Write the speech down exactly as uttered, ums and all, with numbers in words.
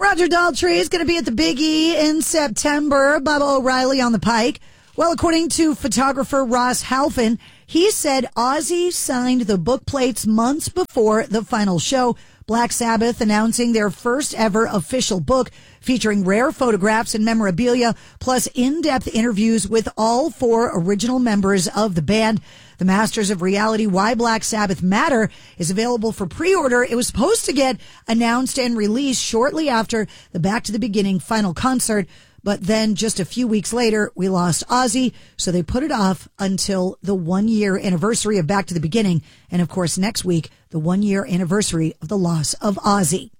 Roger Daltrey is going to be at the Big E in September. Bubba O'Reilly on the Pike. Well, according to photographer Ross Halfin, he said Ozzy signed the book plates months before the final show. Black Sabbath announcing their first ever official book featuring rare photographs and memorabilia, plus in-depth interviews with all four original members of the band. The Masters of Reality, Why Black Sabbath Matter, is available for pre-order. It was supposed to get announced and released shortly after the Back to the Beginning final concert, but then just a few weeks later, we lost Ozzy, so they put it off until the one-year anniversary of Back to the Beginning, and of course next week, the one-year anniversary of the loss of Ozzy.